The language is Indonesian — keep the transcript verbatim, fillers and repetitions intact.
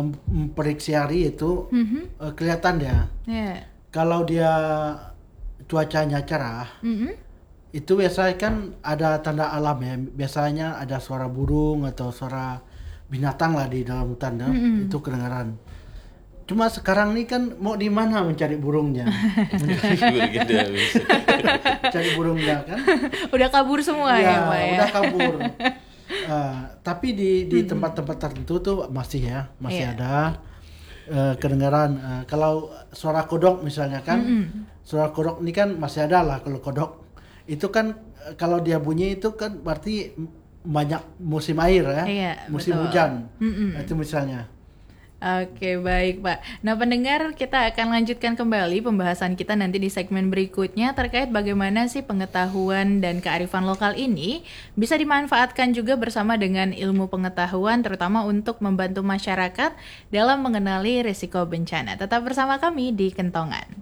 um, memprediksi hari itu Mhm. uh, kelihatan dia. Ya. Kalau dia cuacanya cerah, Mhm. itu biasanya kan ada tanda alam ya. Biasanya ada suara burung atau suara binatang lah di dalam hutan ya. Mhm. Itu kedengaran. Cuma sekarang nih kan mau di mana mencari burungnya? Mencari, cari burungnya kan? Udah kabur semua ya, Pak ya. Udah kabur. Uh, tapi di di tempat-tempat tertentu tuh masih ya, masih Iya. ada uh, kedengaran. Uh, kalau suara kodok misalnya kan, Mm-mm. suara kodok ini kan masih ada lah. Kalau kodok itu kan uh, kalau dia bunyi itu kan berarti banyak musim air ya, Iya, musim betul. hujan. Mm-mm. Itu misalnya. Oke, baik Pak. Nah, pendengar, kita akan lanjutkan kembali pembahasan kita nanti di segmen berikutnya terkait bagaimana sih pengetahuan dan kearifan lokal ini bisa dimanfaatkan juga bersama dengan ilmu pengetahuan, terutama untuk membantu masyarakat dalam mengenali risiko bencana. Tetap bersama kami di Kentongan.